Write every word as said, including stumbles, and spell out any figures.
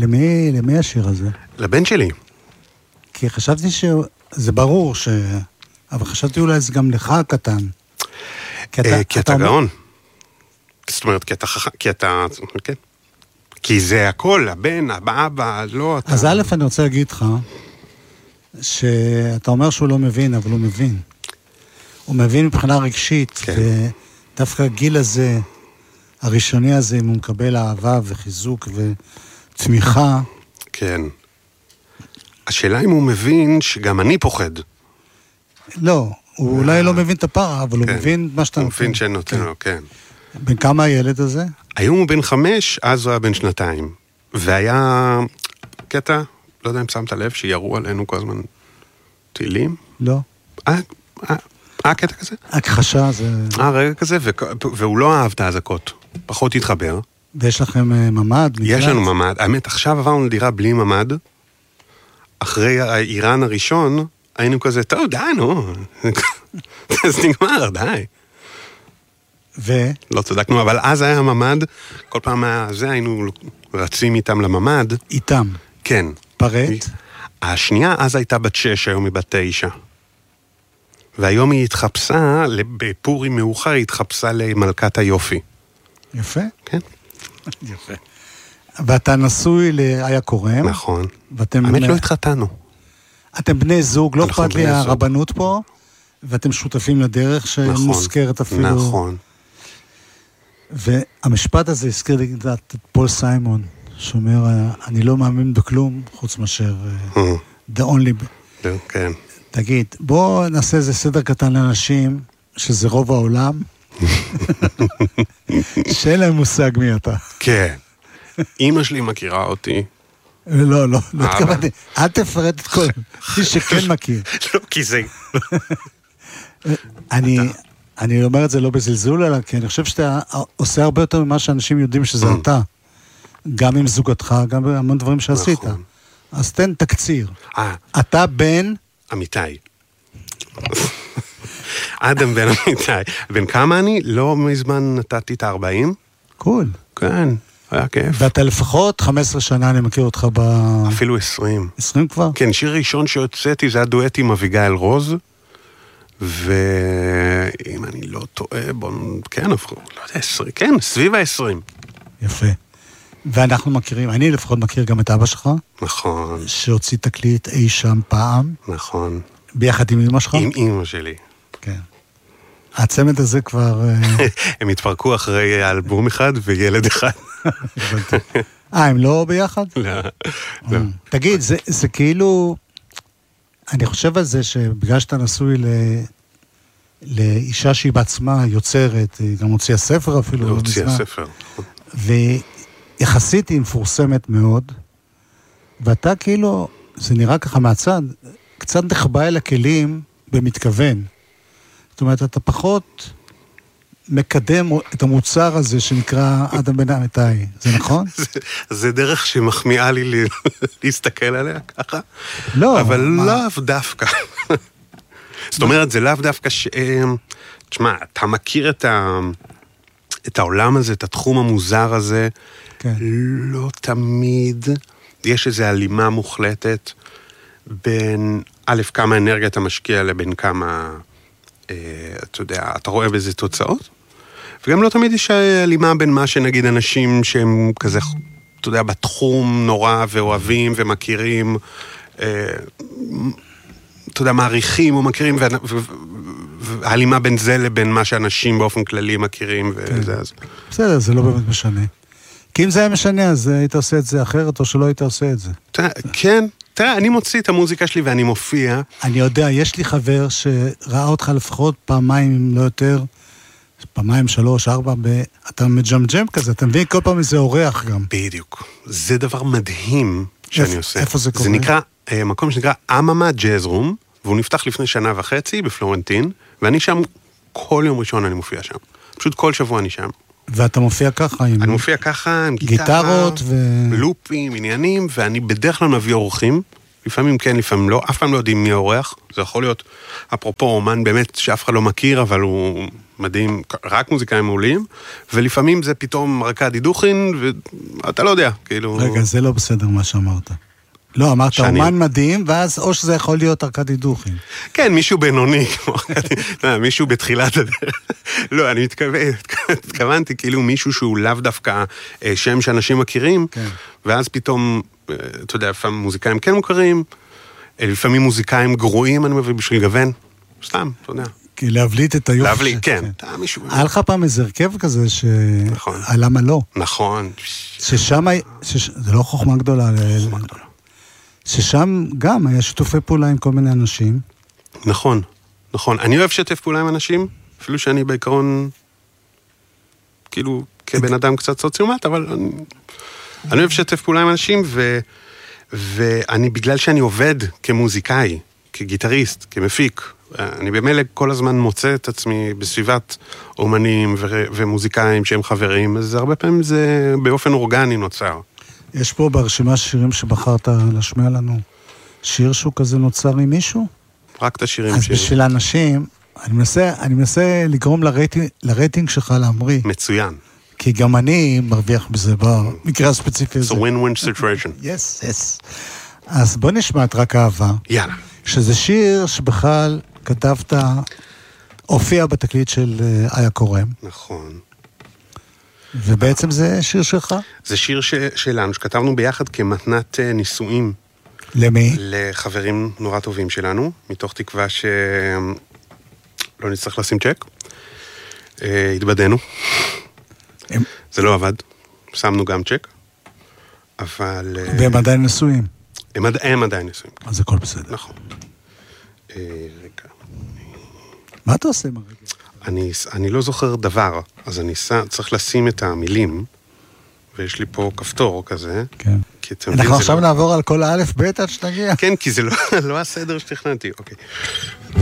למי, למי השיר הזה? לבן שלי. כי חשבתי שזה ברור ש... אבל חשבתי אולי זה גם לך הקטן. כי אתה, כי אתה גאון. זאת אומרת, כי אתה חכם, כי אתה... כן. כי זה הכל, הבן, האבא, לא... אתה... אז א', אני רוצה להגיד לך, שאתה אומר שהוא לא מבין, אבל הוא מבין. הוא מבין מבחינה רגשית, כן. ודווקא הגיל הזה, הראשוני הזה, אם הוא מקבל אהבה וחיזוק ותמיכה... כן. השאלה אם הוא מבין שגם אני פוחד. לא, הוא אולי לא מבין את הפער, אבל הוא מבין מה שאתה נותן. הוא מבין שנותן לו, כן. בן כמה הילד הזה? היום הוא בן חמש, אז הוא היה בן שנתיים. והיה קטע, לא יודע אם שמת לב, שירו עלינו כל הזמן תהילים. לא. אה, אה, אה, קטע כזה? הכחשה זה... אה, רגע כזה, והוא לא אהב את ההזקות. פחות התחבר. ויש לכם ממד? יש לנו ממד. האמת, עכשיו עברנו לדירה בלי ממד. אחרי האיראן הראשון, היינו כזה, טוב, די, נו. אז נגמר, די. ו? לא צדקנו, אבל אז היה ממד, כל פעם זה היינו רצים איתם לממד. איתם? כן. פרט? השנייה אז הייתה בת שש, היום היא בת תשע. והיום היא התחפשה, בפורי מאוחר היא התחפשה למלכת היופי. יפה? כן. יפה. ואתה נשוי לאיה קורם. נכון. ואתם... האמת לא התחתנו. אתם בני זוג, לא אכפת לי הרבנות פה, ואתם שותפים לדרך שמוזכרת אפילו. נכון. והמשפט הזה הזכיר לי את פול סיימון, שאומר, אני לא מאמין בכלום, חוץ מאשר the only... כן. תגיד, בוא נעשה איזה סדר קטן לאנשים, שזה רוב העולם, שאין להם מושג מי אתה. כן. אמא שלי מכירה אותי. לא, לא, לא התכוונתי. אל תפרט את כל מי שכן מכיר. לא, כי זה... אני... אני אומר את זה לא בזלזול, אלא כי אני חושב שאתה עושה הרבה יותר ממה שאנשים יודעים שזה אתה. גם עם זוגתך, גם בהמון דברים שעשית. אז תן תקציר. אתה בן... אמיתי. אדם בן אמיתי. בן כמה אני? לא מזמן נתתי את ה-ארבעים. קול. כן, היה כיף. ואתה לפחות חמש עשרה שנה, אני מכיר אותך ב... אפילו עשרים. עשרים כבר? כן, שיר ראשון שהוצאתי, זה הדואט עם אביגיל רוז. ואם אני לא טועה, בוא, כן, לא יודע, עשרים, כן, סביב העשרים. יפה. ואנחנו מכירים, אני לפחות מכיר גם את אבא שלך. נכון. שהוציא תקליט אי שם פעם. נכון. ביחד עם אמא שלך? עם אמא שלי. כן. הצמד הזה כבר... הם התפרקו אחרי אלבום אחד וילד אחד. אה, הם לא ביחד? לא, לא. תגיד, זה כאילו... אני חושב על זה שבגלל שאתה נשוי ל... לאישה שהיא בעצמה יוצרת, היא גם הוציאה ספר אפילו. הוציאה ספר. ויחסית היא מפורסמת מאוד, ואתה כאילו, זה נראה ככה מהצד, קצת נחבא אל הכלים במתכוון. זאת אומרת, אתה פחות מקדם את המוצר הזה שנקרא אדם בן אמיתי. זה נכון? זה דרך שמחמיאה לי להסתכל עליה ככה. לא. אבל לאו דווקא. זאת אומרת, זה לאו דווקא ש... תשמע, אתה מכיר את ה... את העולם הזה, את התחום המוזר הזה. כן. לא תמיד יש איזו הלימה מוחלטת בין א', כמה אנרגיה אתה משקיע לבין כמה... אתה יודע, אתה רואה באיזה תוצאות, וגם לא תמיד יש הלימה בין מה שנגיד אנשים שהם כזה, אתה יודע, בתחום נורא ואוהבים ומכירים, אתה יודע, מעריכים או מכירים, והלימה בין זה לבין מה שאנשים באופן כללי מכירים, וזה אז. בסדר, זה לא באמת משנה. כי אם זה היה משנה, אז היית עושה את זה אחרת, או שלא היית עושה את זה. כן. תראה, אני מוציא את המוזיקה שלי ואני מופיע. אני יודע, יש לי חבר שראה אותך לפחות פעמיים, אם לא יותר, פעמיים, שלוש, ארבע, אתה מג'מג'ם כזה, אתה מבין כל פעם איזה אורח גם. בדיוק. זה דבר מדהים שאני עושה. איפה זה קורה? זה נקרא, מקום שנקרא אממה ג'אז רום, והוא נפתח לפני שנה וחצי בפלורנטין, ואני שם, כל יום ראשון אני מופיע שם. פשוט כל שבוע אני שם. ואתה מופיע ככה עם... אני מופיע ככה עם גיטרות ו... לופים, עניינים, ואני בדרך כלל מביא אורחים, לפעמים כן, לפעמים לא, אף פעם לא יודעים מי האורח, זה יכול להיות, אפרופו אומן באמת שאף אחד לא מכיר, אבל הוא מדהים, רק מוזיקאים מעולים, ולפעמים זה פתאום ארקדי דוכין, ואתה לא יודע, כאילו... רגע, זה לא בסדר מה שאמרת. לא, אמרת שאני... אומן מדהים, ואז או שזה יכול להיות ארקדי דוכין. כן, מישהו בינוני, כמו ארקדי, מישהו בתחילת הדרך. לא, אני התכוונתי, כאילו מישהו שהוא לאו דווקא שם שאנשים מכירים, כן. ואז פתאום, אתה יודע, לפעמים מוזיקאים כן מוכרים, לפעמים מוזיקאים גרועים, אני מביא בשביל גוון, סתם, אתה יודע. כי להבליט את היופי. להבליט, כן. היה לך פעם איזה הרכב כזה, למה לא? נכון. ששם, זה לא חוכמה גדולה. חוכמה גדולה. ששם גם היה שיתופי פעולה עם כל מיני אנשים. נכון, נכון. אני אוהב שתף פעולה עם אנשים, אפילו שאני בעיקרון, כאילו, כבן אדם קצת סוציומט, אבל אני, אני אוהב שתף פעולה עם אנשים, ו, ואני, בגלל שאני עובד כמוזיקאי, כגיטריסט, כמפיק, אני במילא כל הזמן מוצא את עצמי בסביבת אומנים ו, ומוזיקאים שהם חברים, אז הרבה פעמים זה באופן אורגני נוצר. יש פה ברשימה שירים שבחרת להשמיע לנו, שיר שהוא כזה נוצר עם מישהו? רק את השירים אז שלי. אז בשביל האנשים, אני מנסה, אני מנסה לגרום לרייטינג, לרייטינג שלך להמריא. מצוין. כי גם אני מרוויח בזה במקרה הספציפי הזה. It's a win-win situation. Yes, yes. אז בוא נשמע את רק אהבה. יאללה. שזה שיר שבכלל כתבת, הופיע בתקליט של איה קורם. נכון. ובעצם זה שיר שלך? זה שיר ש... שלנו, שכתבנו ביחד כמתנת נישואים. למי? לחברים נורא טובים שלנו, מתוך תקווה שלא נצטרך לשים צ'ק. התבדנו. הם... זה לא עבד. שמנו גם צ'ק. אבל... והם עדיין נשואים. הם, עד... הם עדיין נשואים. אז הכל בסדר. נכון. רגע. מה אתה עושה מרגע? אני, אני לא זוכר דבר, אז אני צריך לשים את המילים, ויש לי פה כפתור כזה. כן. אנחנו עכשיו נעבור על כל האלף בית עד שנגיע. כן, כי זה לא, לא הסדר שתכננתי, אוקיי.